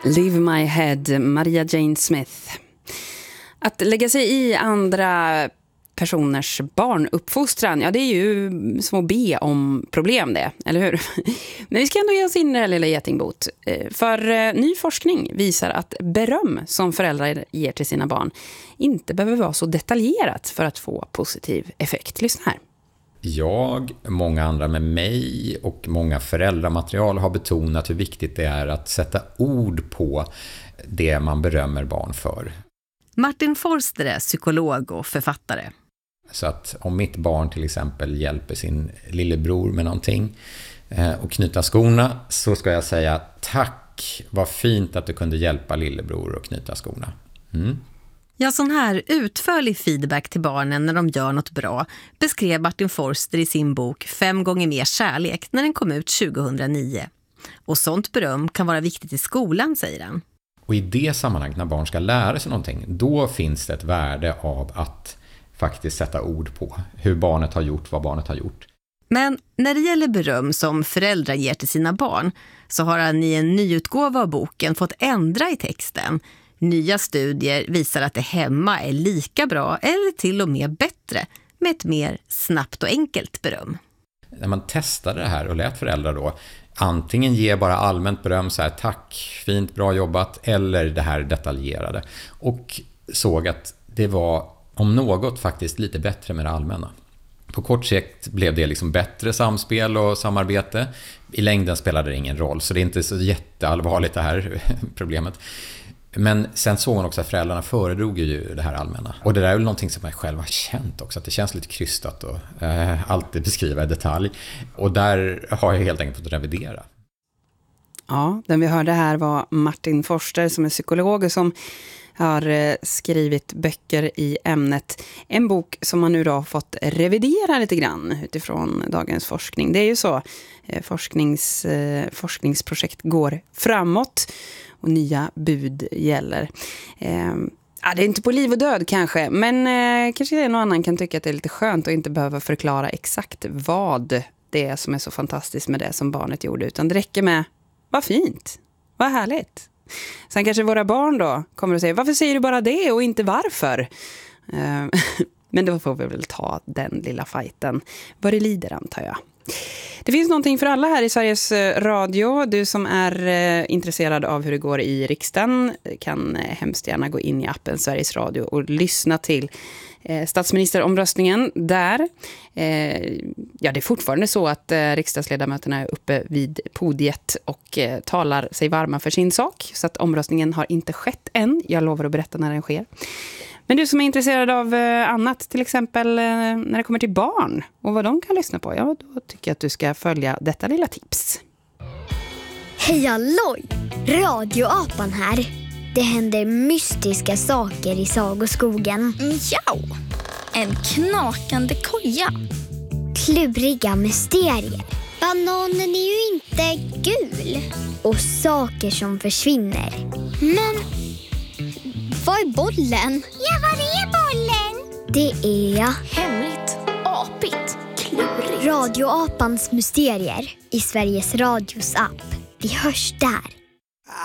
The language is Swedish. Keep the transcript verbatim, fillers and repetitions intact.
Leave My Head, Maria Jane Smith. Att lägga sig i andra personers barnuppfostran, ja det är ju som att be om problem det, eller hur? Men vi ska ändå ge oss in i det lilla getingbot. För ny forskning visar att beröm som föräldrar ger till sina barn inte behöver vara så detaljerat för att få positiv effekt. Lyssna här. Jag, många andra med mig och många föräldramaterial har betonat hur viktigt det är att sätta ord på det man berömmer barn för. Martin Forster är psykolog och författare. Så att om mitt barn till exempel hjälper sin lillebror med någonting och knyta skorna, så ska jag säga tack, vad fint att du kunde hjälpa lillebror att knyta skorna. Mm. Ja, sån här utförlig feedback till barnen när de gör något bra beskrev Martin Forster i sin bok Fem gånger mer kärlek när den kom ut tjugohundranio. Och sånt beröm kan vara viktigt i skolan, säger han. Och i det sammanhanget när barn ska lära sig någonting, då finns det ett värde av att faktiskt sätta ord på hur barnet har gjort, vad barnet har gjort. Men när det gäller beröm som föräldrar ger till sina barn så har han i en nyutgåva av boken fått ändra i texten. Nya studier visar att det hemma är lika bra eller till och med bättre med ett mer snabbt och enkelt beröm. När man testade det här och lät föräldrar då antingen ge bara allmänt beröm så här tack, fint, bra jobbat, eller det här detaljerade, och såg att det var om något faktiskt lite bättre med det allmänna. På kort sikt blev det liksom bättre samspel och samarbete. I längden spelade det ingen roll, så det är inte så jätteallvarligt det här problemet. Men sen såg man också att föräldrarna föredrog ju det här allmänna. Och det där är väl någonting som jag själv har känt också, att det känns lite krystat och eh, alltid beskriva i detalj. Och där har jag helt enkelt fått revidera. Ja, den vi hörde här var Martin Forster som är psykolog och som har skrivit böcker i ämnet. En bok som man nu då har fått revidera lite grann utifrån dagens forskning. Det är ju så, forsknings, forskningsprojekt går framåt och nya bud gäller. Eh, ja, det är inte på liv och död kanske, men eh, kanske någon annan kan tycka att det är lite skönt att inte behöva förklara exakt vad det är som är så fantastiskt med det som barnet gjorde, utan det räcker med vad fint, vad härligt. Sen kanske våra barn då kommer att säga, varför säger du bara det och inte varför? Eh, men då får vi väl ta den lilla fighten. Vad det lider, antar jag. Det finns någonting för alla här i Sveriges Radio. Du som är eh, intresserad av hur det går i riksdagen kan eh, hemskt gärna gå in i appen Sveriges Radio och lyssna till eh, statsministeromröstningen där. Eh, ja, det är fortfarande så att eh, riksdagsledamöterna är uppe vid podiet och eh, talar sig varma för sin sak. Så att omröstningen har inte skett än. Jag lovar att berätta när den sker. Men du som är intresserad av eh, annat, till exempel eh, när det kommer till barn och vad de kan lyssna på, ja, då tycker jag att du ska följa detta lilla tips. Hej halloj! Radioapan här. Det händer mystiska saker i sagoskogen. Ja! En knakande koja. Kluriga mysterier. Bananen är ju inte gul. Och saker som försvinner. Men vad är bollen? Ja, vad är bollen? Det är hemligt, apigt, klurigt. Radioapans mysterier i Sveriges Radios app. Vi hörs där.